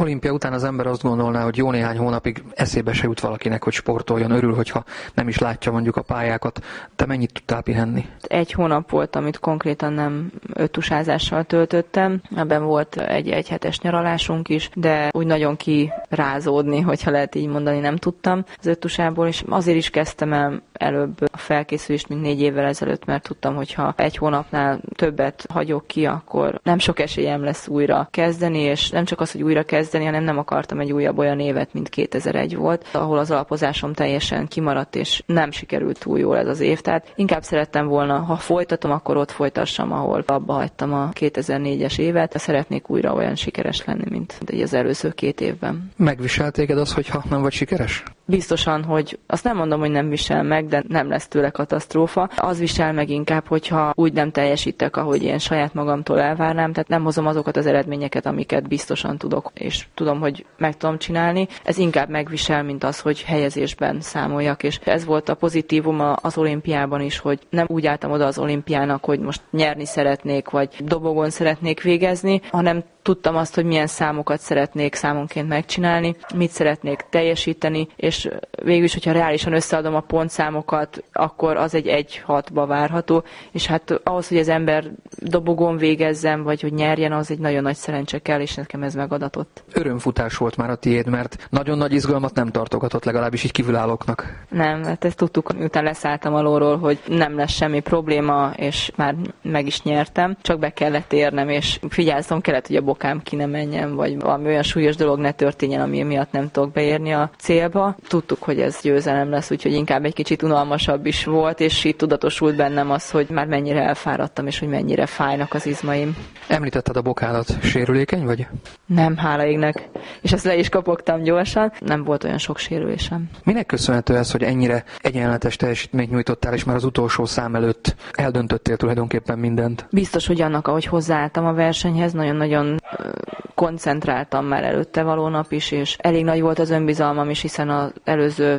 Olimpia után az ember azt gondolná, hogy jó néhány hónapig eszébe se jut valakinek, hogy sportoljon, örül, hogyha nem is látja mondjuk a pályákat. Te mennyit tudtál pihenni? 1 hónap volt, amit konkrétan nem öttusázással töltöttem. Ebben volt egy hetes nyaralásunk is, de úgy nagyon kirázódni, hogyha lehet így mondani, nem tudtam az öttusából, és azért is kezdtem el előbb a felkészülést, mint 4 évvel ezelőtt, mert tudtam, hogy ha 1 hónapnál többet hagyok ki, akkor nem sok esélyem lesz újra kezdeni, és nem csak az, hogy újra kezdeni, hanem nem akartam egy újabb olyan évet, mint 2001 volt, ahol az alapozásom teljesen kimaradt, és nem sikerült túl jól ez az év. Tehát inkább szerettem volna, ha folytatom, akkor ott folytassam, ahol abba hagytam a 2004-es évet. Szeretnék újra olyan sikeres lenni, mint az előző 2 évben. Megvisel téged az, hogyha nem vagy sikeres? Biztosan, hogy azt nem mondom, hogy nem visel meg, de nem lesz tőle katasztrófa. Az visel meg inkább, hogyha úgy nem teljesítek, ahogy én saját magamtól elvárnám, tehát nem hozom azokat az eredményeket, amiket biztosan tudok, és tudom, hogy meg tudom csinálni. Ez inkább megvisel, mint az, hogy helyezésben számoljak, és ez volt a pozitívum az olimpiában is, hogy nem úgy álltam oda az olimpiának, hogy most nyerni szeretnék, vagy dobogon szeretnék végezni, hanem tudtam azt, hogy milyen számokat szeretnék számonként megcsinálni, mit szeretnék teljesíteni, és végül is, hogyha reálisan összeadom a pontszámokat, akkor az egy 1-6-ba várható, és hát ahhoz, hogy az ember dobogon végezzen, vagy hogy nyerjen, az egy nagyon nagy szerencse kell, és nekem ez megadatott. Örömfutás volt már a tiéd, mert nagyon nagy izgalmat nem tartogatott, legalábbis így kívülállóknak. Nem, hát ezt tudtuk, miután leszálltam alóról, hogy nem lesz semmi probléma, és már meg is nyertem, csak be kellett érnem, és figyelznom kellett, hogy a bokám ki ne menjen, vagy valami olyan súlyos dolog ne történjen, ami miatt nem tudok beérni a célba. Tudtuk, hogy ez győzelem lesz, úgyhogy inkább egy kicsit unalmasabb is volt, és így tudatosult bennem az, hogy már mennyire elfáradtam, és hogy mennyire fájnak az izmaim. Említetted a bokádat. Sérülékeny vagy? Nem, hála égnek. És ezt le is kopogtam gyorsan. Nem volt olyan sok sérülésem. Minek köszönhető ez, hogy ennyire egyenletes teljesítményt nyújtottál, és már az utolsó szám előtt eldöntöttél tulajdonképpen mindent? Biztos, hogy annak, ahogy hozzáálltam a versenyhez, nagyon-nagyon koncentráltam már előtte való nap is, és elég nagy volt az önbizalmam is, hiszen az előző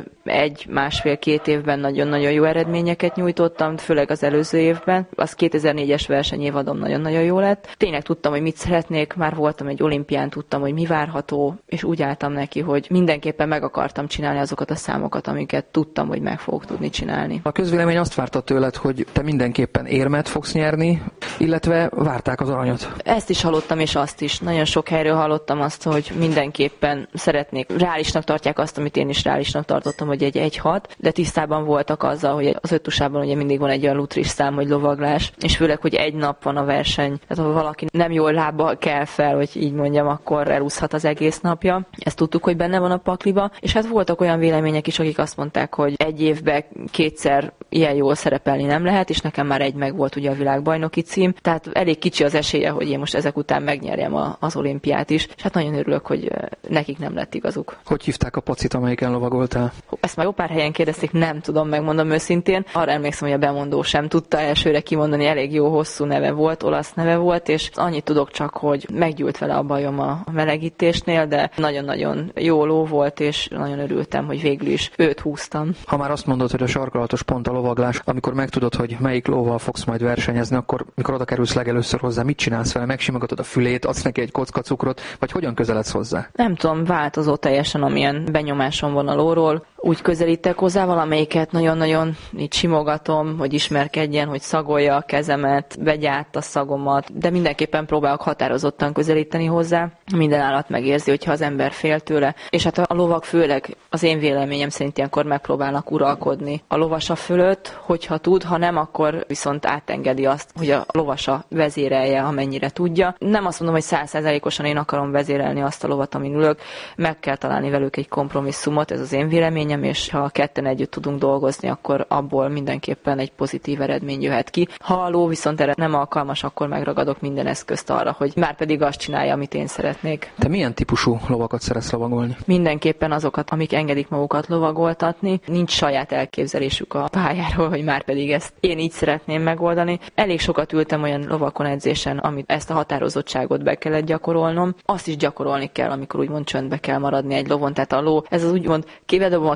1-1,5-2 évben nagyon-nagyon jó eredményeket nyújtottam, főleg az előző évben. Az 2004-es versenyévadom nagyon-nagyon jó lett. Tényleg tudtam, hogy mit szeretnék, már voltam egy olimpián, tudtam, hogy mi várható, és úgy álltam neki, hogy mindenképpen meg akartam csinálni azokat a számokat, amiket tudtam, hogy meg fogok tudni csinálni. A közvélemény azt várta tőled, hogy te mindenképpen érmet fogsz nyerni, illetve várták az aranyat. Ezt is hallottam, és azt is. Nagyon sok helyről hallottam azt, hogy mindenképpen szeretnék. Reálisnak tartják azt, amit én is reálisnak tartottam, hogy egy 1-6, de tisztában voltak azzal, hogy az öttusában ugye mindig van egy olyan lutris szám, hogy lovaglás, és főleg, hogy egy nap van a verseny. Tehát ha valaki nem jól lábbal kell fel, hogy így mondjam, akkor elúszhat az egész napja. Ezt tudtuk, hogy benne van a pakliba, és hát voltak olyan vélemények is, akik azt mondták, hogy egy évben 2-szer ilyen jól szerepelni nem lehet, és nekem már egy meg volt ugye a világbajnoki cím, tehát elég kicsi az esélye, hogy én most ezek után megnyerjem az olimpiát is, és hát nagyon örülök, hogy nekik nem lett igazuk. Hogy hívták a pacit, amelyiken lovagoltál? Ezt már jó pár helyen kérdezték, nem tudom, megmondom őszintén. Arra emlékszem, hogy a bemondó sem tudta elsőre kimondani, elég jó hosszú neve volt, olasz neve volt, és annyit tudok csak, hogy meggyűlt vele a bajom a melegítésnél, de nagyon-nagyon jó ló volt, és nagyon örültem, hogy végül is őt húztam. Ha már azt mondod, hogy a sarkalatos pont a lovaglás, amikor megtudod, hogy melyik lóval fogsz majd versenyezni, akkor mikor oda kerülsz legelőször hozzá, mit csinálsz vele? Megsimogatod a fülét, adsz neki egy kocka cukrot, vagy hogyan közeledsz hozzá? Nem tudom, változó teljesen, amilyen benyomásom van a lóról. Úgy közelítek hozzá, valamelyiket nagyon-nagyon így simogatom, hogy ismerkedjen, hogy szagolja a kezemet, vegye át a szagomat, de mindenképpen próbálok határozottan közelíteni hozzá. Minden állat megérzi, hogyha az ember fél tőle. És hát a lovak főleg az én véleményem szerint ilyenkor megpróbálnak uralkodni a lovasa fölött, hogyha tud, ha nem, akkor viszont átengedi azt, hogy a lovasa vezérelje, amennyire tudja. Nem azt mondom, hogy 100%-osan én akarom vezérelni azt a lovat, amin ülök, meg kell találni velük egy kompromisszumot, ez az én véleményem, és ha ketten együtt tudunk dolgozni, akkor abból mindenképpen egy pozitív eredmény jöhet ki. Ha a ló viszont erre nem alkalmas, akkor megragadok minden eszközt arra, hogy már pedig azt csinálja, amit én szeretnék. Te milyen típusú lovakat szeretsz lovagolni? Mindenképpen azokat, amik engedik magukat lovagoltatni. Nincs saját elképzelésük a pályáról, hogy már pedig ezt én így szeretném megoldani. Elég sokat ültem olyan lovakon edzésen, amit ezt a határozottságot be kellett gyakorolnom. Azt is gyakorolni kell, amikor úgymond csöndbe kell maradni egy lovon. Tehát a ló, ez az úgymond kivedobom a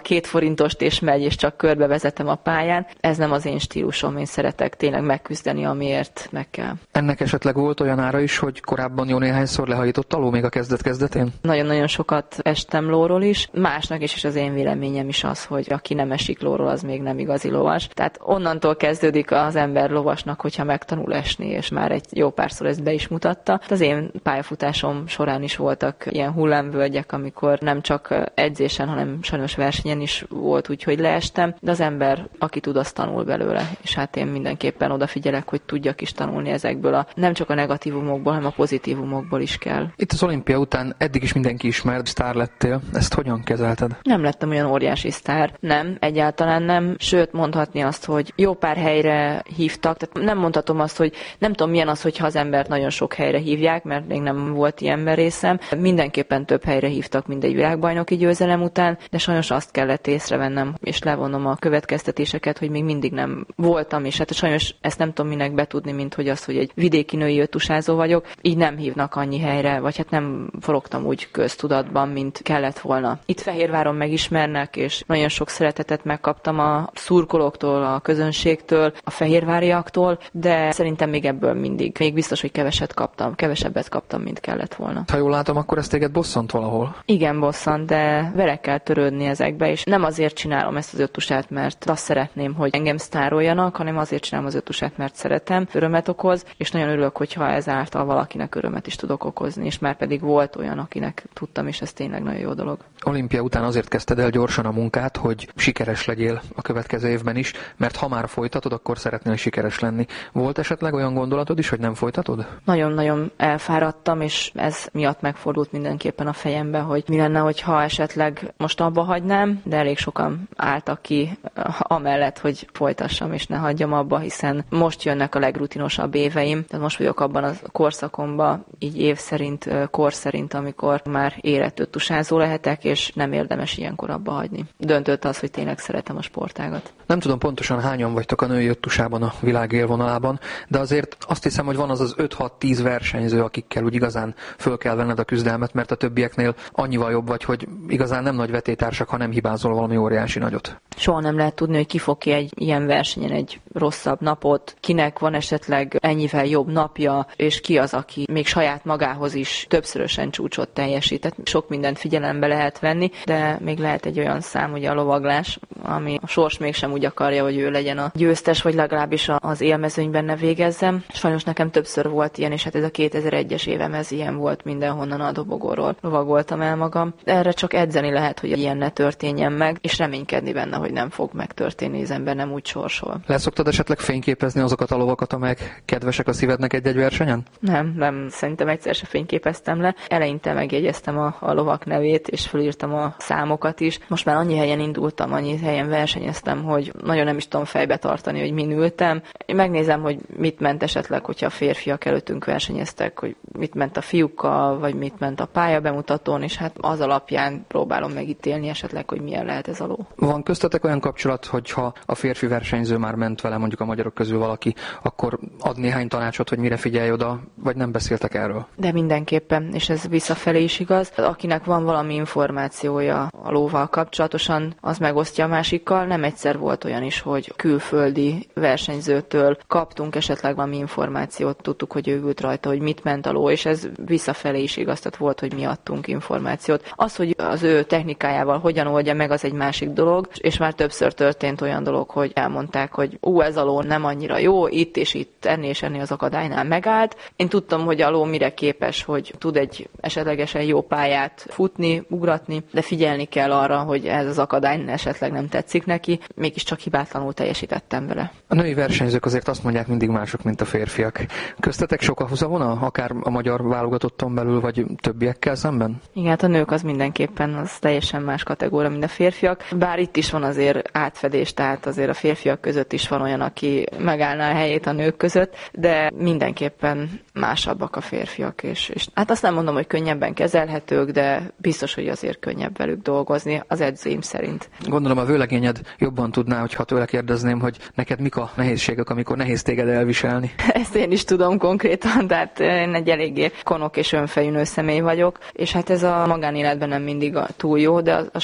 2 forintost és megy, és csak körbevezetem a pályán. Ez nem az én stílusom, én szeretek tényleg megküzdeni, amiért meg kell. Ennek esetleg volt olyan ára is, hogy korábban jó néhányszor lehajított a ló még a kezdet-kezdetén? Nagyon-nagyon sokat estem lóról is. Másnak is az én véleményem is az, hogy aki nem esik lóról, az még nem igazi lovas. Tehát onnantól kezdődik az ember lovasnak, hogyha megtanul esni, és már egy jó párszor ezt be is mutatta. Az én pályafutásom során is voltak ilyen hullámvölgyek, amikor nem csak edzésen, hanem sajnos versenyen is volt, úgyhogy leestem, de az ember, aki tud, az tanul belőle, és hát én mindenképpen odafigyelek, hogy tudjak is tanulni ezekből nem csak a negatívumokból, hanem a pozitívumokból is kell. Itt az olimpia után eddig is mindenki ismert, sztár lettél. Ezt hogyan kezelted? Nem lettem olyan óriási sztár. Nem, egyáltalán nem. Sőt, mondhatni azt, hogy jó pár helyre hívtak. Tehát nem mondhatom azt, hogy nem tudom milyen az, hogyha az embert nagyon sok helyre hívják, mert még nem volt ilyen részem. Mindenképpen több helyre hívtak mindegy világbajnoki győzelem után, de sajnos azt kellett észrevennem, és levonnom a következtetéseket, hogy még mindig nem voltam, és hát sajnos ezt nem tudom minek betudni, mint hogy azt, hogy egy vidéki női öttusázó vagyok, így nem hívnak annyi helyre, vagy hát nem forogtam úgy köztudatban, mint kellett volna. Itt Fehérváron megismernek, és nagyon sok szeretetet megkaptam a szurkolóktól, a közönségtől, a fehérváriaktól, de szerintem még ebből még biztos, hogy kevesebbet kaptam, mint kellett volna. Ha jól látom, akkor ez téged bosszant valahol? Igen, bosszant, de vele kell törődni ezekbe, és nem azért csinálom ezt az öttusát, mert azt szeretném, hogy engem sztároljanak, hanem azért csinálom az öttusát, mert szeretem, örömet okoz, és nagyon örülök, hogyha ezáltal valakinek örömet is tudok okozni, és már pedig volt olyan, akinek tudtam, és ez tényleg nagyon jó dolog. Olimpia után azért kezdted el gyorsan a munkát, hogy sikeres legyél a következő évben is, mert ha már folytatod, akkor szeretnél sikeres lenni. Volt esetleg olyan gondolatod is, hogy nem folytatod? Nagyon-nagyon elfáradtam, és ez miatt megfordult mindenképpen a fejembe, hogy mi lenne, hogyha esetleg most abba hagynám, de elég sokan álltak ki amellett, hogy folytassam, és ne hagyjam abba, hiszen most jönnek a legrutinosabb éveim, tehát most vagyok abban a korszakomban, így év szerint, kor szerint, amikor már érett öttusázó lehetek, és nem érdemes ilyenkor abba hagyni. Döntött az, hogy tényleg szeretem a sportágat. Nem tudom pontosan hányan vagytok a női öttusában a világ élvonalában, de azért azt hiszem, hogy van az 5-6-10 versenyző, akikkel úgy igazán föl kell venned a küzdelmet, mert a többieknél annyival jobb vagy, hogy igazán nem nagy vetétársak, ha nem hibázol valami óriási nagyot. Soha nem lehet tudni, hogy ki fog ki egy ilyen versenyen egy rosszabb napot, kinek van esetleg ennyivel jobb napja, és ki az, aki még saját magához is többszörösen csúcsot teljesít. Tehát sok mindent figyelembe lehet venni, de még lehet egy olyan szám, ugye a lovaglás, ami a sors mégsem úgy akarja, hogy ő legyen a győztes, vagy legalábbis az élmezőnyben ne végezzem. Sajnos nekem többször volt ilyen, és hát ez a 2001-es évem, ez ilyen volt, mindenhonnan a dobogóról lovagoltam el magam. Erre csak edzeni lehet, hogy ilyen ne történjen meg, és reménykedni benne, hogy nem fog megtörténni, az ember nem úgy sorsol. Leszoktad esetleg fényképezni azokat a lovakat, amelyek kedvesek a szívednek egy-egy versenyen? Nem, szerintem egyszer se fényképeztem le. Eleinte megjegyeztem a lovak nevét, és felírtam a számokat is. Most már annyi helyen indultam, annyi helyen versenyeztem, hogy nagyon nem is tudom fejbe tartani, hogy min ültem. Én megnézem, hogy mit ment esetleg, hogyha a férfiak előttünk versenyeztek, hogy mit ment a fiúkkal, vagy mit ment a pályabemutatón, és hát az alapján próbálom megítélni esetleg, hogy milyen lehet ez a ló. Van köztetek olyan kapcsolat, hogyha a férfi versenyző már ment vele, mondjuk a magyarok közül valaki, akkor ad néhány tanácsot, hogy mire figyelj oda, vagy nem beszéltek erről? De mindenképpen, és ez visszafelé is igaz. Akinek van valami információja a lóval kapcsolatosan, az megosztja a másikkal. Nem egyszer volt olyan is, hogy külföldi versenyzőtől kaptunk esetleg valami információt, tudtuk, hogy ő ült rajta, hogy mit ment a ló, és ez visszafelé is igaz, tehát volt, hogy mi adtunk információt. Az, hogy az ő technikájával hogyan oldja meg, az egy másik dolog, és már többször történt olyan dolog, hogy elmondták, hogy ez a ló nem annyira jó, itt és itt, ennél és ennél az akadálynál megállt. Én tudtam, hogy a ló mire képes, hogy tud egy esetlegesen jó pályát futni, ugratni, de figyelni kell arra, hogy ez az akadály esetleg nem tetszik neki, mégiscsak hibátlanul teljesítettem vele. A női versenyzők azért azt mondják, mindig mások, mint a férfiak. Köztetek sok a húzavona, akár a magyar válogatotton belül, vagy többiekkel szemben? Igen, hát a nők az mindenképpen az teljesen más kategória, mint a férfiak. Bár itt is van azért átfedés, tehát azért a férfiak között is van olyan, aki megállná a helyét a nők között, de mindenképpen másabbak a férfiak, és hát azt nem mondom, hogy könnyebben kezelhetők, de biztos, hogy azért könnyebb velük dolgozni, az edzőim szerint. Gondolom a vőlegényed jobban tudná, hogyha tőle kérdezném, hogy neked mik a nehézségek, amikor nehéz téged elviselni. Ezt én is tudom konkrétan, tehát én egy eléggé konok és önfejű nőszemély vagyok, és hát ez a magánéletben nem mindig túl jó, de a sportban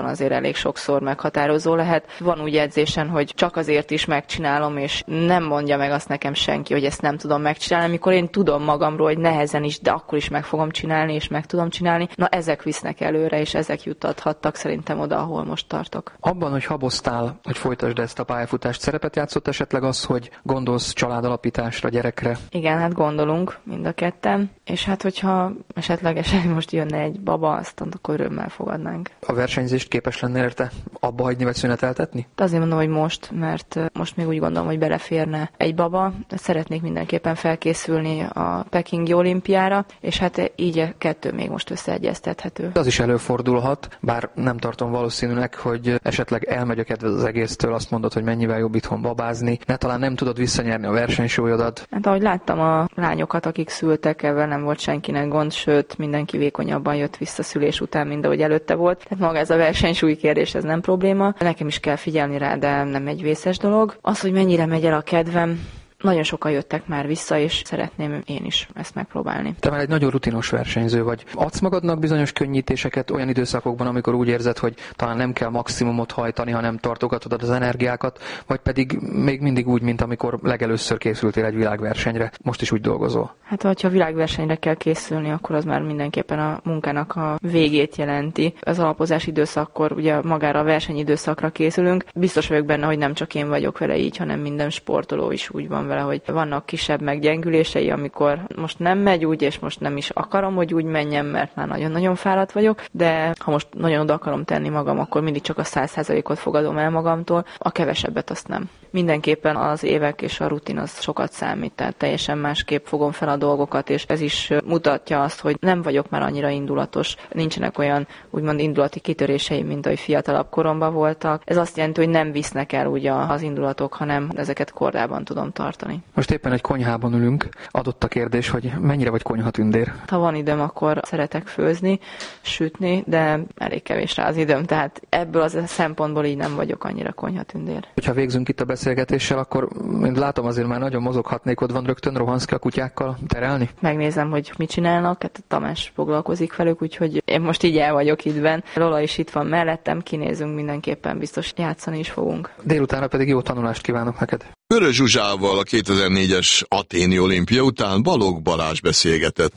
azért elég sokszor meghatározó lehet. Van úgy edzésen, hogy csak azért is megcsinálom, és nem mondja meg azt nekem senki, hogy ezt nem tudom megcsinálni, amikor én tudom magamról, hogy nehezen is, de akkor is meg fogom csinálni, és meg tudom csinálni. Na ezek visznek előre, és ezek juttathattak szerintem oda, ahol most tartok. Abban, hogy haboztál, hogy folytasd ezt a pályafutást, szerepet játszott esetleg az, hogy gondolsz családalapításra, gyerekre? Igen, hát gondolunk mind a ketten, és hát hogyha esetlegesen most jönne egy baba, azt akkor örömmel fogadnánk. A versenyzést képes lennél érte abba hagyni vagy szüneteltetni? Azért mondom, hogy most, mert most még úgy gondolom, hogy beleférne egy baba. Szeretnék mindenképpen felkészülni a pekingi olimpiára, és hát így a kettő még most összeegyeztethető. Az is előfordulhat, bár nem tartom valószínűleg, hogy esetleg elmegy a kedved az egésztől, azt mondod, hogy mennyivel jobb itthon babázni, ne talán nem tudod visszanyerni a versenysúlyodat. Hát ahogy láttam a lányokat, akik szültek, ebben nem volt senkinek gond, sőt mindenki vékonyabban jött vissza szülés után, mint ahogy előtte volt. Tehát maga ez a versenysúly kérdés, ez nem probléma. Nekem is kell figyelni rá, de nem egy vészes dolog. Az, hogy mennyire megy el a kedvem, nagyon sokan jöttek már vissza, és szeretném én is ezt megpróbálni. Te már egy nagyon rutinos versenyző vagy. Adsz magadnak bizonyos könnyítéseket olyan időszakokban, amikor úgy érzed, hogy talán nem kell maximumot hajtani, hanem tartogatod az energiákat, vagy pedig még mindig úgy, mint amikor legelőször készültél egy világversenyre. Most is úgy dolgozol. Hát, hogyha világversenyre kell készülni, akkor az már mindenképpen a munkának a végét jelenti. Az alapozás időszakkor ugye magára a versenyidőszakra készülünk. Biztos vagyok benne, hogy nem csak én vagyok vele így, hanem minden sportoló is úgy van vele, hogy vannak kisebb meggyengülései, amikor most nem megy úgy, és most nem is akarom, hogy úgy menjen, mert már nagyon-nagyon fáradt vagyok, de ha most nagyon oda akarom tenni magam, akkor mindig csak a 100%-ot fogadom el magamtól, a kevesebbet azt nem. Mindenképpen az évek és a rutin az sokat számít, tehát teljesen másképp fogom fel a dolgokat, és ez is mutatja azt, hogy nem vagyok már annyira indulatos, nincsenek olyan úgymond indulati kitöréseim, mint ahogy fiatalabb koromban voltak. Ez azt jelenti, hogy nem visznek el úgy az indulatok, hanem ezeket kordában tudom tartani. Most éppen egy konyhában ülünk. Adott a kérdés, hogy mennyire vagy konyhatündér? Ha van időm, akkor szeretek főzni, sütni, de elég kevés rá az időm, tehát ebből az szempontból így nem vagyok annyira konyhatündér. Hogyha végzünk itt a beszélgetéssel, akkor én látom azért már nagyon mozoghatnékod van, rögtön rohansz ki a kutyákkal terelni? Megnézem, hogy mit csinálnak, hát Tamás foglalkozik velük, úgyhogy én most így el vagyok itt benn. Lola is itt van mellettem, kinézünk mindenképpen, biztos játszani is fogunk. Délutánra pedig jó tanulást kívánok neked. Vörös Zsuzsával a 2004-es athéni olimpia után Balogh Balázs beszélgetett.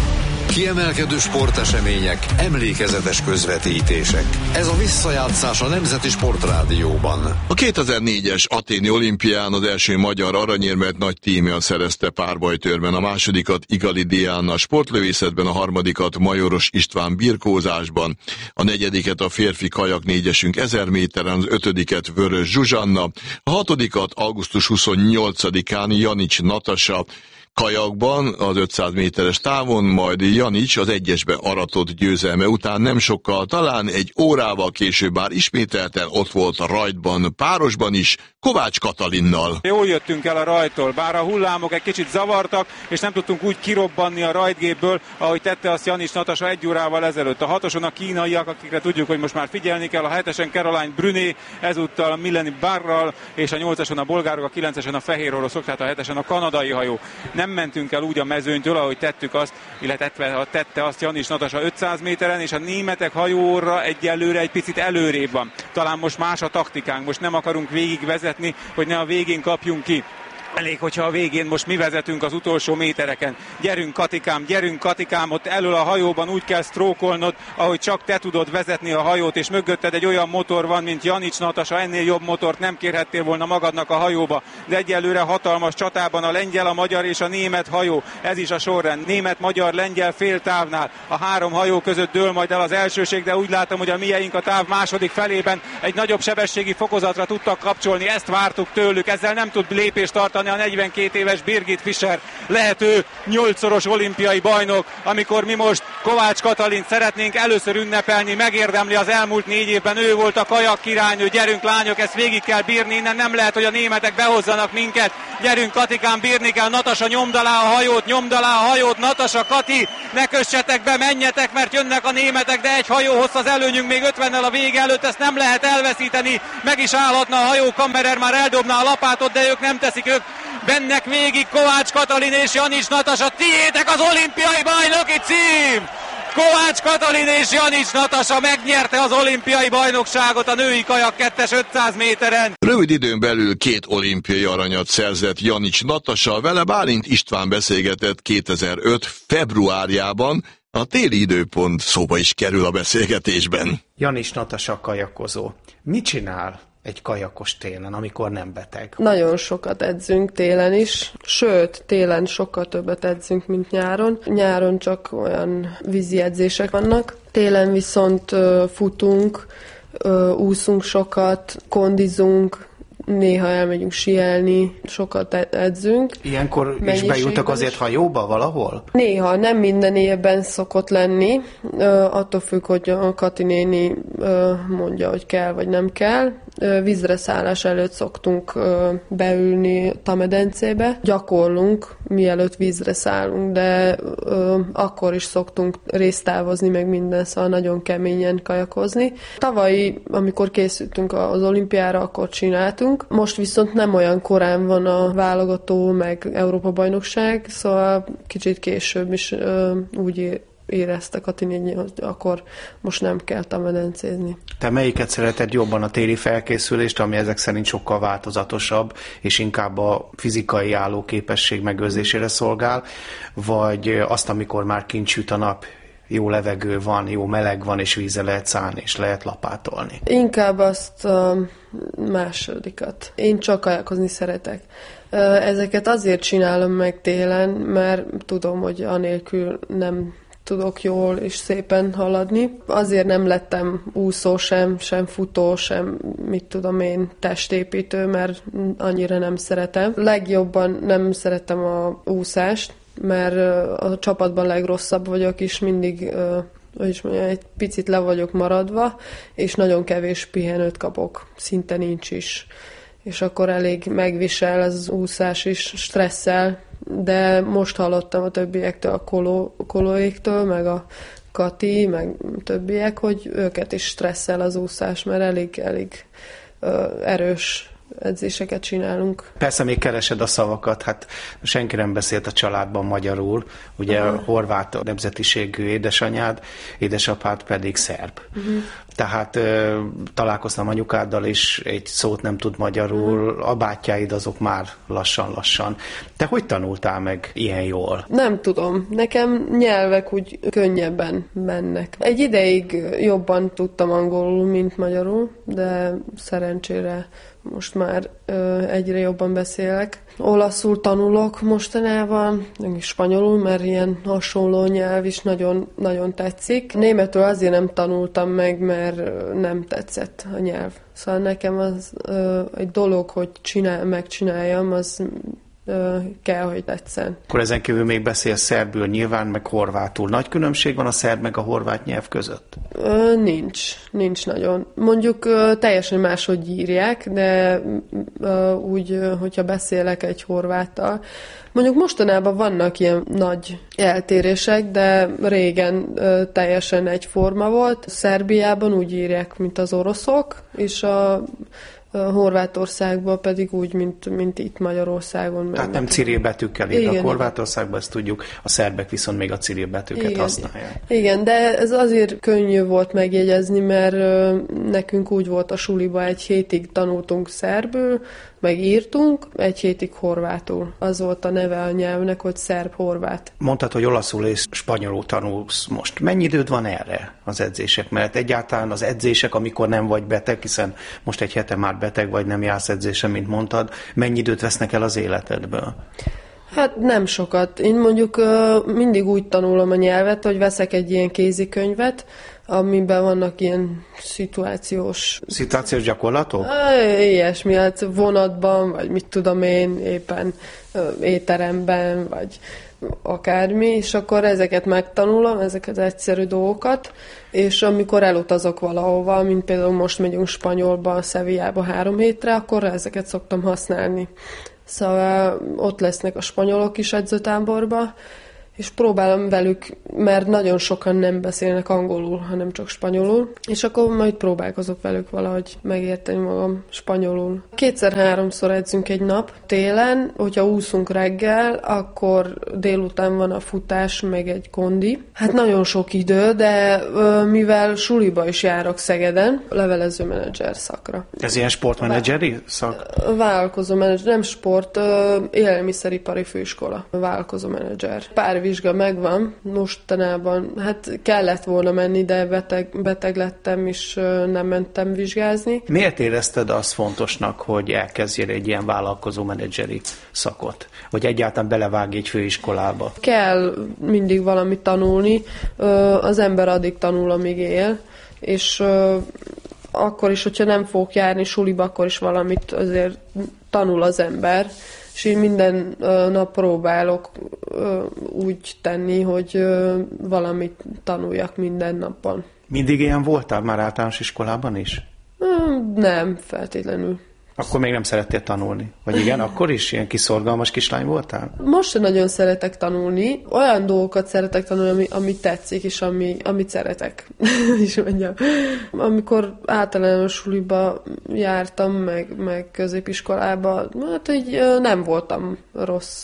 Kiemelkedő sportesemények, emlékezetes közvetítések. Ez a visszajátszás a Nemzeti Sportrádióban. A 2004-es athéni olimpián az első magyar aranyérmet Nagy Tímean szerezte párbajtőrben, a másodikat Igali Diana sportlövészetben, a harmadikat Majoros István birkózásban, a negyediket a férfi kajak négyesünk 1000 méteren, az ötödiket Vörös Zsuzsanna, a hatodikat augusztus 28-án Janics Natasa kajakban az 500 méteres távon, majd Janics az egyesbe aratott győzelme után nem sokkal, talán egy órával később már ismételten ott volt a rajtban, párosban is, Kovács Katalinnal. Jól jöttünk el a rajttól, bár a hullámok egy kicsit zavartak, és nem tudtunk úgy kirobbanni a rajtgépből, ahogy tette azt Janics Natasa egy órával ezelőtt. A hatoson a kínaiak, akikre tudjuk, hogy most már figyelni kell, a hetesen Caroline Brunet, ezúttal Mileni Barral, és a 8-ason a bolgárok, a 9-esen a fehér oroszok, tehát a hetesen a kanadai hajó. Nem mentünk el úgy a mezőnytől, ahogy tettük azt, illetve tette azt Janics Natasa 500 méteren, és a németek hajóra egyelőre egy picit előrébb van. Talán most más a taktikánk, most nem akarunk végigvezetni, hogy ne a végén kapjunk ki. Elég, hogyha a végén most mi vezetünk az utolsó métereken. Gyerünk Katikám, ott elől a hajóban úgy kell sztrókolnod, ahogy csak te tudod vezetni a hajót, és mögötted egy olyan motor van, mint Janics Natasa, ennél jobb motort nem kérhettél volna magadnak a hajóba. De egyelőre hatalmas csatában a lengyel, a magyar és a német hajó. Ez is a sorrend. Német, magyar, lengyel fél távnál. A három hajó között dől majd el az elsőség, de úgy látom, hogy a mieink a táv második felében egy nagyobb sebességi fokozatra tudtak kapcsolni. Ezt vártuk tőlük, ezzel nem tud lépést tartani a 42 éves Birgit Fischer. Lehet ő 8-szoros olimpiai bajnok, amikor mi most Kovács Katalint szeretnénk először ünnepelni, megérdemli az elmúlt 4 évben, ő volt a kajak királynő. Gyerünk lányok, ezt végig kell bírni, innen nem lehet, hogy a németek behozzanak minket. Gyerünk Katikán, bírni kell, Natasa nyomd alá a hajót, Natasa, Kati, ne kössetek be, menjetek, mert jönnek a németek, de egy hajó hossz az előnyünk még 50-nel a vége előtt, ezt nem lehet elveszíteni, meg is állhatna a hajó, Kammerer már eldobná a lapátot, de ők nem teszik, ők bennek végig Kovács Katalin és Janics Natasa, tiétek az olimpiai bajnoki cím! Kovács Katalin és Janics Natasa megnyerte az olimpiai bajnokságot a női kajak 2-es 500 méteren. Rövid időn belül 2 olimpiai aranyat szerzett Janics Natasa, vele Bálint István beszélgetett 2005. februárjában, a téli időpont szóba is kerül a beszélgetésben. Janics Natasa kajakozó. Mit csinál egy kajakos télen, amikor nem beteg? Nagyon sokat edzünk télen is, sőt, télen sokkal többet edzünk, mint nyáron. Nyáron csak olyan vízi edzések vannak, télen viszont futunk, úszunk sokat, kondizunk, néha elmegyünk síelni, sokat edzünk. Ilyenkor is bejutok azért hajóba valahol? Néha, nem minden évben szokott lenni, attól függ, hogy a Kati néni mondja, hogy kell vagy nem kell. Vízre szállás előtt szoktunk beülni a medencébe, gyakorlunk, mielőtt vízre szállunk, de akkor is szoktunk résztávozni, meg minden, szóval nagyon keményen kajakozni. Tavaly, amikor készültünk az olimpiára, akkor csináltunk. Most viszont nem olyan korán van a válogató, meg Európa-bajnokság, szóval kicsit később is úgy érezte Kati néni, hogy akkor most nem kell medencézni. Te melyiket szereted jobban, a téli felkészülést, ami ezek szerint sokkal változatosabb, és inkább a fizikai állóképesség megőrzésére szolgál, vagy azt, amikor már kint süt a nap, jó levegő van, jó meleg van, és vízre lehet szállni, és lehet lapátolni? Inkább azt a másodikat. Én csak kajakozni szeretek. Ezeket azért csinálom meg télen, mert tudom, hogy anélkül nem tudok jól és szépen haladni. Azért nem lettem úszó sem futó sem, mit tudom én, testépítő, mert annyira nem szeretem. Legjobban nem szeretem a úszást, mert a csapatban legrosszabb vagyok, és mindig egy picit le vagyok maradva, és nagyon kevés pihenőt kapok, szinte nincs is. És akkor elég megvisel az úszás is, stresszel, de most hallottam a többiektől, a kolóéktől, meg a Kati, meg többiek, hogy őket is stresszel az úszás, mert elég erős edzéseket csinálunk. Persze még keresed a szavakat, hát senki nem beszélt a családban magyarul, ugye a horvát nemzetiségű édesanyád, édesapád pedig szerb. Tehát találkoztam anyukáddal is, egy szót nem tud magyarul, a bátyáid azok már lassan-lassan. Te hogy tanultál meg ilyen jól? Nem tudom, nekem nyelvek úgy könnyebben mennek. Egy ideig jobban tudtam angolul, mint magyarul, de szerencsére most már egyre jobban beszélek. Olaszul tanulok mostanában, spanyolul, mert ilyen hasonló nyelv is nagyon, nagyon tetszik. Németül azért nem tanultam meg, mert nem tetszett a nyelv. Szóval nekem az egy dolog, hogy megcsináljam, az kell, hogy tetszen. Akkor ezen kívül még beszélsz szerbül nyilván, meg horvátul. Nagy különbség van a szerb meg a horvát nyelv között? Nincs nagyon. Mondjuk teljesen máshogy írják, de úgy, hogyha beszélek egy horváttal. Mondjuk mostanában vannak ilyen nagy eltérések, de régen teljesen egyforma volt. Szerbiában úgy írják, mint az oroszok, és a Horvátországban pedig úgy, mint itt Magyarországon. Tehát nem Cirill betűkkel írnak Horvátországban, ezt tudjuk, a szerbek viszont még a Cirill betűket használják. Igen, de ez azért könnyű volt megjegyezni, mert nekünk úgy volt a suliba, 1 hétig tanultunk szerbül, meg írtunk, 1 hétig horvátul. Az volt a neve a nyelvnek, hogy szerb-horvát. Mondtad, hogy olaszul és spanyolul tanulsz most. Mennyi időd van erre az edzések? Mert egyáltalán az edzések, amikor nem vagy beteg, hiszen most egy hete már beteg vagy, nem jársz edzésre, mint mondtad, mennyi időt vesznek el az életedből? Hát nem sokat. Én mondjuk mindig úgy tanulom a nyelvet, hogy veszek egy ilyen kézikönyvet, amiben vannak ilyen szituációs gyakorlatok? Ilyesmi, hát vonatban, vagy mit tudom én, éppen étteremben, vagy akármi, és akkor ezeket megtanulom, ezeket az egyszerű dolgokat, és amikor elutazok valahova, mint például most megyünk Spanyolba, Sevillába 3 hétre, akkor ezeket szoktam használni. Szóval ott lesznek a spanyolok is edzőtáborba, és próbálom velük, mert nagyon sokan nem beszélnek angolul, hanem csak spanyolul, és akkor majd próbálkozok velük valahogy megérteni magam spanyolul. 2-3-szor edzünk egy nap télen, hogyha úszunk reggel, akkor délután van a futás, meg egy kondi. Hát nagyon sok idő, de mivel suliba is járok Szegeden, levelező menedzser szakra. Ez ilyen sportmenedzseri szak? Vállalkozó menedzser, nem sport, élelmiszeripari főiskola. Vállalkozó menedzser. Pár vizsga megvan, mostanában, hát kellett volna menni, de beteg lettem, és nem mentem vizsgázni. Miért érezted azt fontosnak, hogy elkezdjél egy ilyen vállalkozó menedzseri szakot? Vagy egyáltalán belevágj egy főiskolába? Kell mindig valamit tanulni, az ember addig tanul, amíg él, és akkor is, hogyha nem fogok járni suliba, akkor is valamit azért tanul az ember, és én minden nap próbálok úgy tenni, hogy valamit tanuljak minden napban. Mindig ilyen voltál már általános iskolában is? Nem, feltétlenül. Akkor még nem szerettél tanulni? Vagy igen, akkor is ilyen kiszorgalmas kislány voltál? Most sem nagyon szeretek tanulni. Olyan dolgokat szeretek tanulni, ami tetszik, és amit szeretek. is mondjam. Amikor általános suliba jártam, meg középiskolába, hát így nem voltam rossz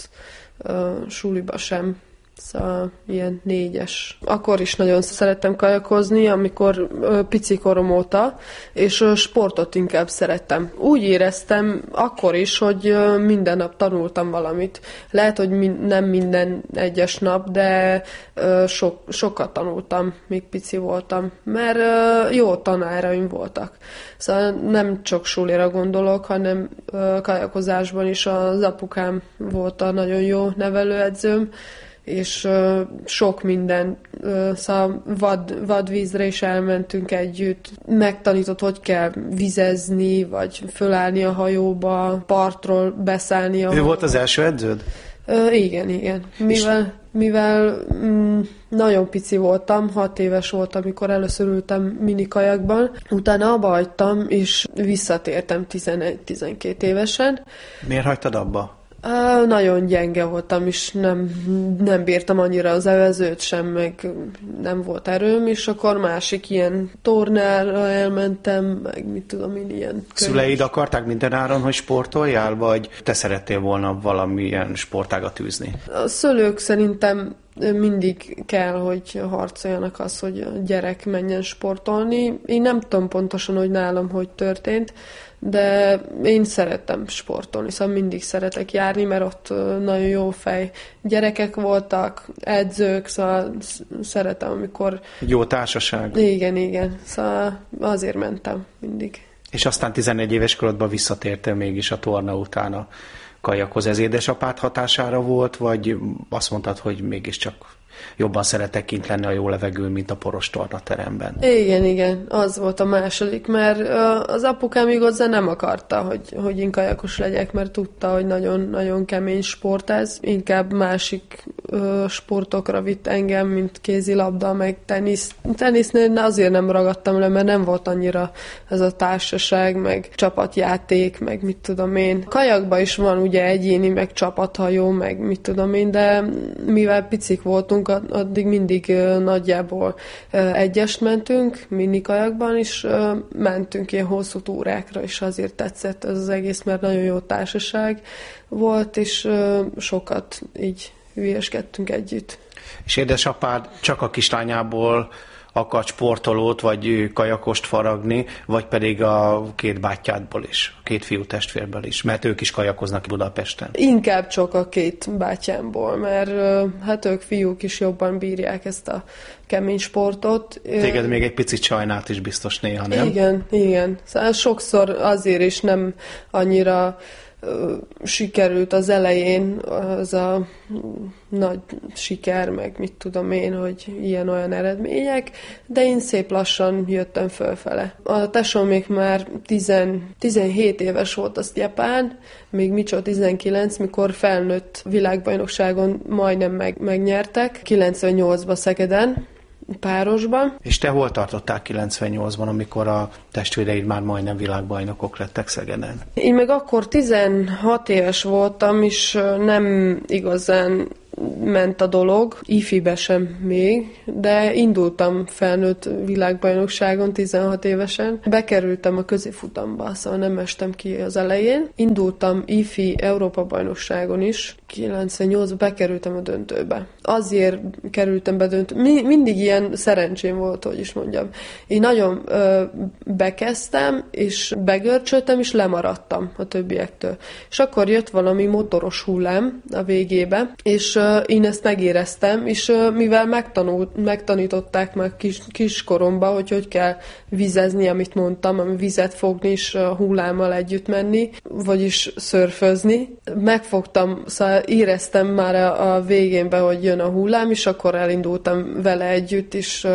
suliba sem. Szóval ilyen 4-es. Akkor is nagyon szerettem kajakozni, amikor pici korom óta, és sportot inkább szerettem. Úgy éreztem akkor is, hogy minden nap tanultam valamit. Lehet, hogy nem minden egyes nap, de sokat tanultam, még pici voltam, mert jó tanáraim voltak. Szóval nem csak sulira gondolok, hanem kajakozásban is az apukám volt a nagyon jó nevelőedzőm, és sok minden, szóval vadvízre is elmentünk együtt. Megtanított, hogy kell vizezni, vagy fölállni fölállni a partról beszállni a hajóba. Ő volt az első edződ? Igen. Mivel nagyon pici voltam, 6 éves voltam, amikor először ültem minikajakban, utána abba hagytam, és visszatértem 11-12 évesen. Miért hagytad abba? Nagyon gyenge voltam, és nem bírtam annyira az evezőt sem, meg nem volt erőm, és akkor másik ilyen tornára elmentem, meg mit tudom én, ilyen... Szüleid akarták mindenáron, hogy sportoljál, vagy te szerettél volna valamilyen sportágat űzni? A szülők szerintem mindig kell, hogy harcoljanak az, hogy a gyerek menjen sportolni. Én nem tudom pontosan, hogy nálam hogy történt, de én szerettem sportolni, szóval mindig szeretek járni, mert ott nagyon jó fej gyerekek voltak, edzők, szóval szeretem, amikor... Jó társaság. Igen, szóval azért mentem mindig. És aztán 14 éves korodban visszatértél mégis a torna után a kajakhoz. Ez édesapád hatására volt, vagy azt mondtad, hogy mégiscsak jobban szeretek kint lenni a jó levegőn, mint a poros tornateremben? Igen, az volt a második, mert az apukám igazán nem akarta, hogy én kajakos legyek, mert tudta, hogy nagyon-nagyon kemény sport ez. Inkább másik sportokra vitt engem, mint kézilabda, meg tenisz. Tenisznél azért nem ragadtam le, mert nem volt annyira ez a társaság, meg csapatjáték, meg mit tudom én. Kajakban is van ugye egyéni, meg csapathajó, meg mit tudom én, de mivel picik voltunk, addig mindig nagyjából egyest mentünk, minikajakban is mentünk ilyen hosszú túrákra, és azért tetszett ez az egész, mert nagyon jó társaság volt, és sokat így hülyeskedtünk együtt. És édesapád csak a kislányából akart sportolót, vagy kajakost faragni, vagy pedig a 2 bátyádból is, a 2 fiú testvérből is, mert ők is kajakoznak Budapesten. Inkább csak a 2 bátyámból, mert hát ők fiúk is jobban bírják ezt a kemény sportot. Téged még egy picit sajnált is biztos néha, nem? Igen. Szóval sokszor azért is nem annyira sikerült az elején az a nagy siker, meg mit tudom én, hogy ilyen-olyan eredmények, de én szép lassan jöttem fölfele. A tesóm még már 17 éves volt, az japán, még Micsó 19, mikor felnőtt világbajnokságon majdnem megnyertek, 98-ban Szegeden, párosban. És te hol tartottál 98-ban, amikor a testvéreid már majdnem világbajnokok lettek Szegeden? Én meg akkor 16 éves voltam, és nem igazán ment a dolog, ifibe sem még, de indultam felnőtt világbajnokságon 16 évesen. Bekerültem a középfutamba, szóval nem estem ki az elején. Indultam ifi Európa-bajnokságon is, 98-ban bekerültem a döntőbe. Azért kerültem be döntőbe. Mindig ilyen szerencsém volt, hogy is mondjam. Én nagyon bekezdtem, és begörcsöltem, és lemaradtam a többiektől. És akkor jött valami motoros hullám a végébe, és én ezt megéreztem, és mivel megtanították meg kiskoromba, hogy kell vizezni, amit mondtam, ami vizet fogni, és a hullámmal együtt menni, vagyis szörfözni. Megfogtam, szóval éreztem már a végénben, hogy jön a hullám, és akkor elindultam vele együtt, és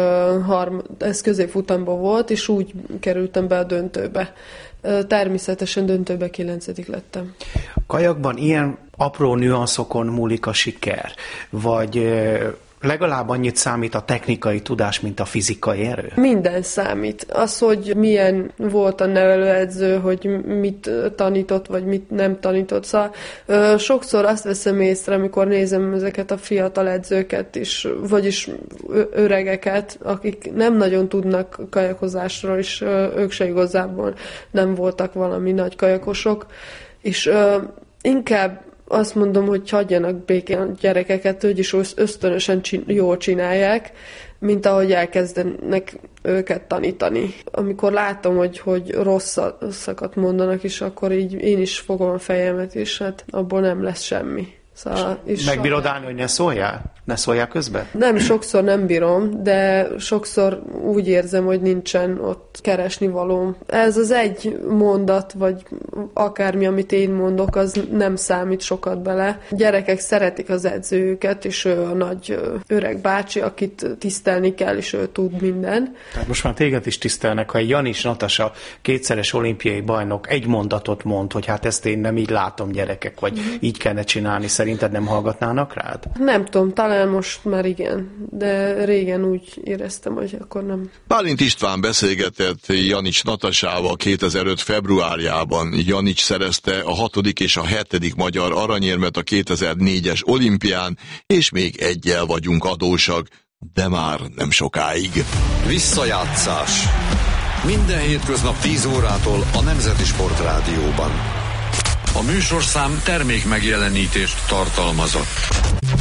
ez középfutamban volt, és úgy kerültem be a döntőbe. Természetesen döntőbe 9. lettem. Kajakban ilyen apró nüanszokon múlik a siker? Vagy legalább annyit számít a technikai tudás, mint a fizikai erő? Minden számít. Az, hogy milyen volt a nevelőedző, hogy mit tanított, vagy mit nem tanított. Szóval sokszor azt veszem észre, amikor nézem ezeket a fiatal edzőket is, vagyis öregeket, akik nem nagyon tudnak kajakozásról, és ők se igazából nem voltak valami nagy kajakosok, és inkább azt mondom, hogy hagyjanak békén a gyerekeket, hogy is ösztönösen jól csinálják, mint ahogy elkezdenek őket tanítani. Amikor látom, hogy rosszakat mondanak, és akkor így én is fogom a fejemet, és hát abból nem lesz semmi. Szóval, megbírod állni, hogy ne szóljál? Ne szóljál közben? Nem, sokszor nem bírom, de sokszor úgy érzem, hogy nincsen ott keresni valóm. Ez az egy mondat, vagy akármi, amit én mondok, az nem számít sokat bele. Gyerekek szeretik az edzőjüket, és ő a nagy öreg bácsi, akit tisztelni kell, és ő tud minden. Tehát most már téged is tisztelnek, ha egy Janis Natasa, kétszeres olimpiai bajnok egy mondatot mond, hogy hát ezt én nem így látom, gyerekek, vagy így kellene csinálni, szerinted nem hallgatnának rád? Nem tudom, talán most már igen, de régen úgy éreztem, hogy akkor nem. Bálint István beszélgetett Janics Natasával 2005. februárjában. Janics szerezte a 6. és a 7. magyar aranyérmet a 2004-es olimpián, és még egyel vagyunk adósak, de már nem sokáig. Visszajátszás. Minden hétköznap 10 órától a Nemzeti Sportrádióban. A műsorszám termékmegjelenítést tartalmazott.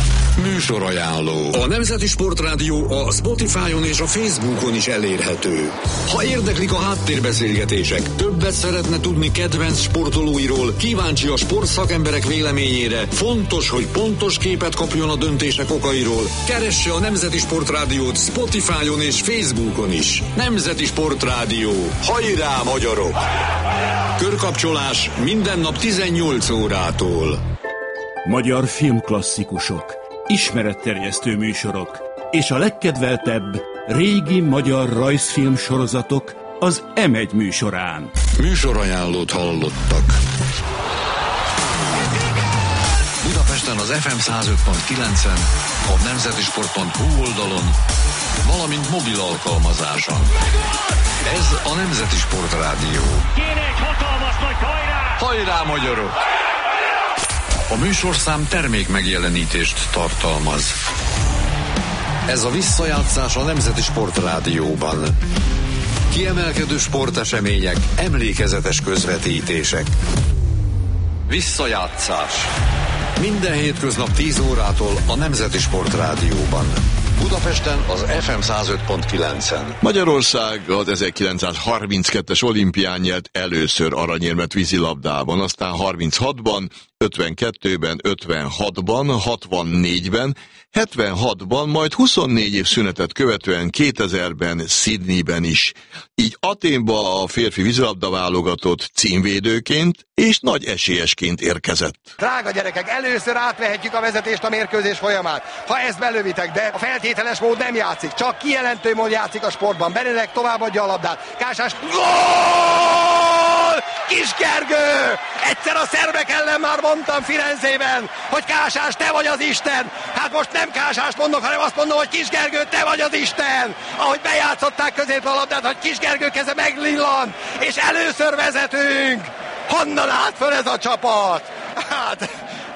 Műsorajánló. A Nemzeti Sportrádió a Spotify-on és a Facebookon is elérhető. Ha érdeklik a háttérbeszélgetések, többet szeretne tudni kedvenc sportolóiról, kíváncsi a sportszakemberek véleményére, fontos, hogy pontos képet kapjon a döntések okairól, keresse a Nemzeti Sportrádiót Spotify-on és Facebookon is. Nemzeti Sportrádió. Hajrá, magyarok! Körkapcsolás minden nap 18 órától. Magyar filmklasszikusok, ismeretterjesztő műsorok és a legkedveltebb régi magyar rajzfilm sorozatok az M1 műsorán. Műsorajánlót hallottak. Budapesten az FM 105.9-en, a nemzetisport.hu oldalon, valamint mobil alkalmazáson. Ez a Nemzeti Sportrádió. Kéne egy hatalmas nagy hajrá! Hajrá, magyarok! A műsorszám termékmegjelenítést tartalmaz. Ez a visszajátszás a Nemzeti Sportrádióban. Kiemelkedő sportesemények, emlékezetes közvetítések. Visszajátszás. Minden hétköznap 10 órától a Nemzeti Sportrádióban. Budapesten az FM 105.9-en. Magyarország az 1932-es olimpián nyert először aranyérmet vízilabdában, aztán 36-ban, 52-ben, 56-ban, 64-ben, 76-ban, majd 24 év szünetet követően 2000-ben Sydneyben is. Így Athénba a férfi vízilabda válogatott címvédőként és nagy esélyesként érkezett. Drága gyerekek, először átvehetjük a vezetést a mérkőzés folyamán. Ha ezt belövitek, de a feltételes mód nem játszik, csak kijelentő mód játszik a sportban. Benedek továbbadja a labdát. Kásás, gól! Kis Gergő! Egyszer a szerbek ellen már mondtam Firenzében, hogy Kásás, te vagy az Isten! Hát most nem Kásást mondok, hanem azt mondom, hogy Kis Gergő, te vagy az Isten! Ahogy bejátszották középre a labdát, hogy Kis Gergő keze meglillant, és először vezetünk! Honnan állt föl ez a csapat?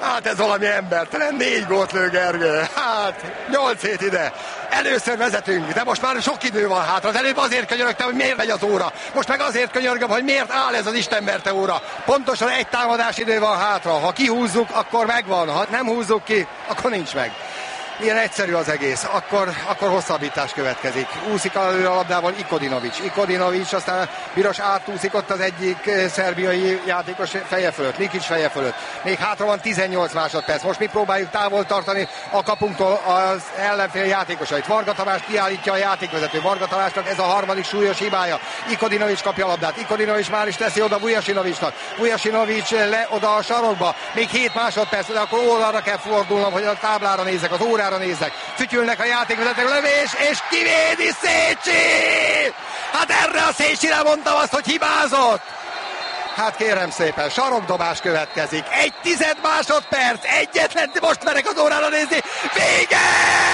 Hát ez valami embertelen, 4 gólt lő Gergő. Hát 8 hét ide. Először vezetünk, de most már sok idő van hátra. Az előbb azért könyörögtem, hogy miért megy az óra. Most meg azért könyörgöm, hogy miért áll ez az istenverte óra. Pontosan egy támadás idő van hátra. Ha kihúzzuk, akkor megvan. Ha nem húzzuk ki, akkor nincs meg. Ilyen egyszerű az egész, akkor hosszabbítás következik. Úszik előre a labdával Ikodinovics, aztán Piros átúszik ott az egyik szerbiai játékos feje fölött, Likic feje fölött. Még hátra van 18 másodperc. Most mi próbáljuk távol tartani a kapunktól az ellenfél játékosait. Varga Tamás kiállítja a játékvezető. Varga Tamásnak ez a harmadik súlyos hibája. Ikodinovics kapja a labdát. Ikodinovics már is teszi oda Vujasinovicsnak. Vujasinovics le oda a sarokba. Még 7 másodperc, de akkor oldalra kell fordulnom, hogy a táblára nézek, az órára nézek. Fütyülnek a játékvezetők, lövés, és kivédi Szécsi! Hát erre a Szécsire mondtam azt, hogy hibázott! Hát kérem szépen, sarokdobás következik. 1/10 másodperc, egyetlen, most merek az órára nézni. Vége!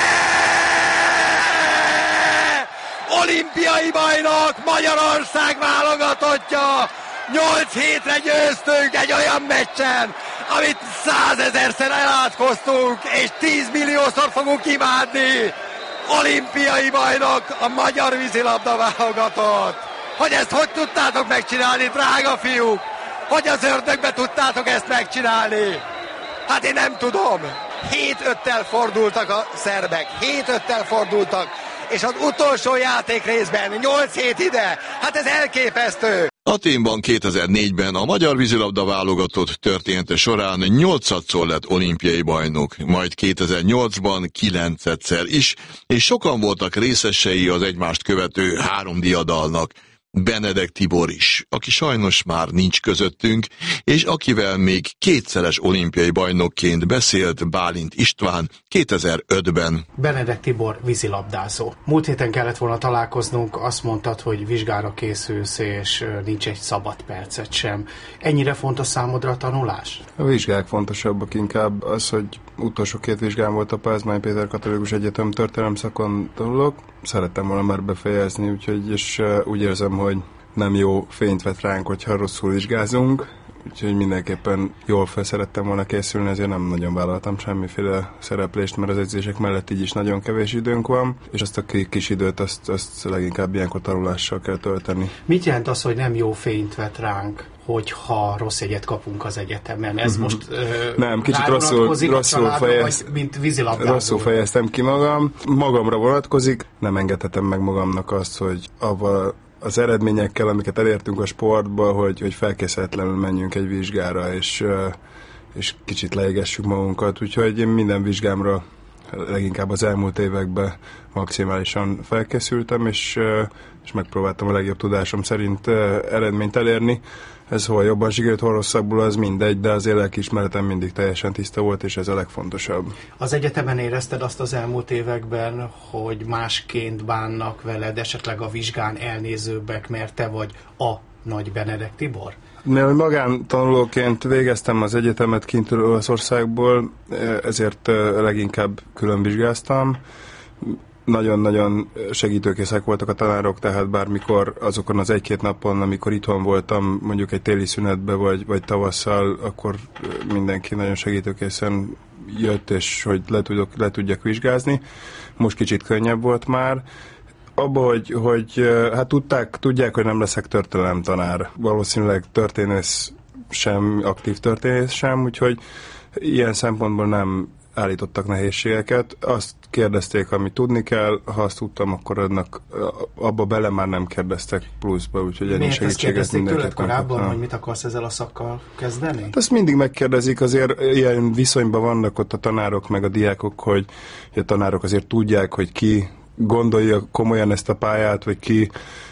Olimpiai bajnok, Magyarország válogatottja! 8 hétre győztünk egy olyan meccsen, amit 100 000-szer elátkoztunk, és 10 milliószor fogunk imádni. Olimpiai bajnok, a magyar vízilabda válogatott. Hogy ezt hogy tudtátok megcsinálni, drága fiúk? Hogy az ördögbe tudtátok ezt megcsinálni? Hát én nem tudom. 7-5-tel fordultak a szerbek, 7-5-tel fordultak, és az utolsó játék részben 8 hét ide. Hát ez elképesztő. Athénban 2004-ben a magyar vízilabda válogatott története során 8-szor lett olimpiai bajnok, majd 2008-ban 9-szer is, és sokan voltak részesei az egymást követő 3 diadalnak. Benedek Tibor is, aki sajnos már nincs közöttünk, és akivel még 2-szeres olimpiai bajnokként beszélt Bálint István 2005-ben. Benedek Tibor vízilabdázó. Múlt héten kellett volna találkoznunk, azt mondtad, hogy vizsgára készülsz, és nincs egy szabad percet sem. Ennyire fontos számodra a tanulás? A vizsgák fontosabbak, inkább az, hogy utolsó 2 vizsgám volt a Pázmány Péter Katolikus Egyetem történelem szakon tanulok. Szerettem volna már befejezni, úgyhogy és úgy érzem, hogy nem jó fényt vett ránk, hogyha rosszul vizsgázunk, úgyhogy mindenképpen jól fel szerettem volna készülni, ezért nem nagyon vállaltam semmiféle szereplést, mert az edzések mellett így is nagyon kevés időnk van, és azt a kis időt azt leginkább ilyenkor tanulással kell tölteni. Mit jelent az, hogy nem jó fényt vett ránk, hogyha rossz jegyet kapunk az egyetemen? Ez most nem, kicsit rosszul fejeztem ki magam. Magamra vonatkozik, nem engedhetem meg magamnak azt, hogy avval az eredményekkel, amiket elértünk a sportba, hogy felkészületlenül menjünk egy vizsgára, és kicsit leégessük magunkat. Úgyhogy én minden vizsgámra leginkább az elmúlt években maximálisan felkészültem, és megpróbáltam a legjobb tudásom szerint eredményt elérni. Ez hol jobban sikerült, hol rosszabbul, az mindegy, de az lelkiismeretem mindig teljesen tiszta volt, és ez a legfontosabb. Az egyetemen érezted azt az elmúlt években, hogy másként bánnak veled, esetleg a vizsgán elnézőbbek, mert te vagy a nagy Benedek Tibor? Mivel magántanulóként végeztem az egyetemet kintről Olaszországból, ezért leginkább külön vizsgáztam. Nagyon-nagyon segítőkészek voltak a tanárok, tehát bármikor azokon az 1-2 napon, amikor itthon voltam, mondjuk egy téli szünetbe vagy tavasszal, akkor mindenki nagyon segítőkészen jött, és hogy le tudjak vizsgázni. Most kicsit könnyebb volt már. Abba, hogy hát tudják, hogy nem leszek történelemtanár. Valószínűleg történész sem, aktív történész sem, úgyhogy ilyen szempontból nem állítottak nehézségeket. Azt kérdezték, amit tudni kell, ha azt tudtam, akkor abba bele már nem kérdeztek pluszba, úgyhogy ennyi segítséget mindenképpen. Miért ezt kérdezték tőled korábban, hogy mit akarsz ezzel a szakkal kezdeni? Hát ezt mindig megkérdezik, azért ilyen viszonyban vannak ott a tanárok meg a diákok, hogy a tanárok azért tudják, hogy ki gondolja komolyan ezt a pályát, vagy ki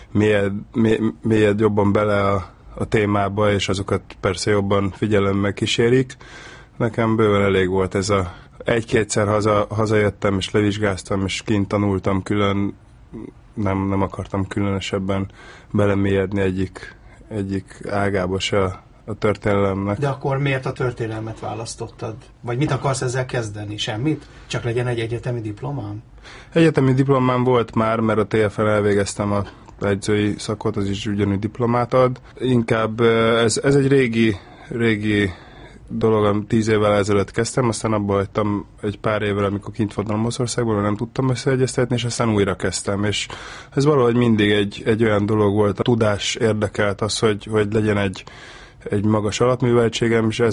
mélyed jobban bele a témába, és azokat persze jobban figyelemmel kísérik. Nekem bőven elég volt ez a 1-2-szer hazajöttem, és levizsgáztam, és kint tanultam külön, nem akartam különösebben belemélyedni egyik ágába se a történelemnek. De akkor miért a történelmet választottad? Vagy mit akarsz ezzel kezdeni? Semmit? Csak legyen egy egyetemi diplomám? Egyetemi diplomám volt már, mert a TFL elvégeztem a edzői szakot, az is ugyanúgy diplomát ad. Inkább ez egy régi dolog, 10 évvel ezelőtt kezdtem, aztán abba hagytam egy pár évvel, amikor kint voltam Olaszországból, nem tudtam összeegyeztetni, és aztán újra kezdtem, és ez valahogy mindig egy olyan dolog volt, a tudás érdekelt az, hogy legyen egy magas alapműveltségem, és